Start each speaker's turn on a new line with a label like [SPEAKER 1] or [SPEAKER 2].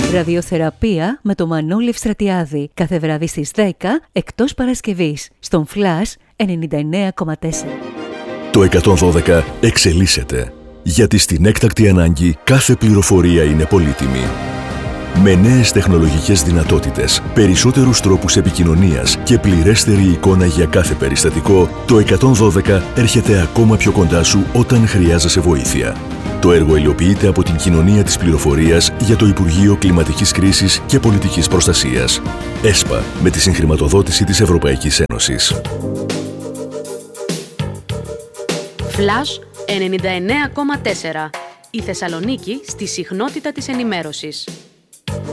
[SPEAKER 1] Ραδιοθεραπεία με το Μανώλη Ευστρατιάδη. Κάθε βράδυ στις 10, εκτός Παρασκευής. Στον Flash 99,4.
[SPEAKER 2] Το 112 εξελίσσεται. Γιατί στην έκτακτη ανάγκη κάθε πληροφορία είναι πολύτιμη. Με νέες τεχνολογικές δυνατότητες, περισσότερους τρόπους επικοινωνίας και πληρέστερη εικόνα για κάθε περιστατικό, το 112 έρχεται ακόμα πιο κοντά σου όταν χρειάζεσαι βοήθεια. Το έργο υλοποιείται από την Κοινωνία της Πληροφορίας για το Υπουργείο Κλιματικής Κρίσης και Πολιτικής Προστασίας. ΕΣΠΑ, με τη συγχρηματοδότηση της Ευρωπαϊκής Ένωσης.
[SPEAKER 3] Flash 99,4. Η Θεσσαλονίκη στη συχνότητα της ενημέρωσης.